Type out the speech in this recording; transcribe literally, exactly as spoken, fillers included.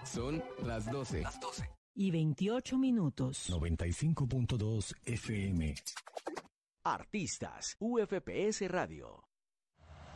Son las doce. Las doce. Y veintiocho minutos. noventa y cinco punto dos F M. Artistas, U F P S Radio.